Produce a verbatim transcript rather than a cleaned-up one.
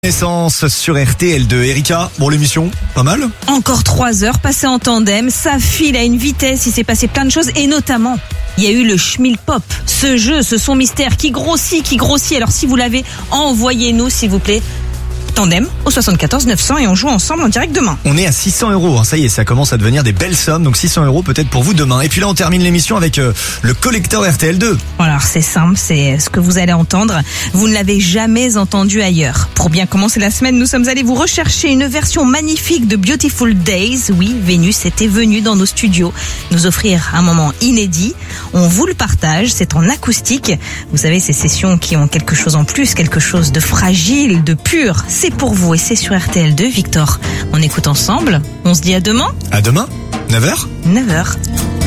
Naissance sur R T L deux. Erika, bon l'émission, pas mal. Encore trois heures passées en tandem, ça file à une vitesse, il s'est passé plein de choses et notamment, il y a eu le Schmilpop, ce jeu, ce son mystère qui grossit, qui grossit. Alors si vous l'avez, envoyez-nous s'il vous plaît. Tandem au soixante-quatorze neuf cents et on joue ensemble en direct demain. On est à six cents euros, hein. Ça y est, ça commence à devenir des belles sommes, donc six cents euros peut-être pour vous demain. Et puis là on termine l'émission avec euh, le collector R T L deux. Voilà, alors c'est simple, c'est ce que vous allez entendre. Vous ne l'avez jamais entendu ailleurs. Pour bien commencer la semaine, nous sommes allés vous rechercher une version magnifique de Beautiful Days. Oui, Vénus était venue dans nos studios nous offrir un moment inédit. On vous le partage, c'est en acoustique. Vous savez, ces sessions qui ont quelque chose en plus, quelque chose de fragile, de pur. C'est pour vous et c'est sur R T L deux, Victor. On écoute ensemble. On se dit à demain. À demain, neuf heures. neuf heures.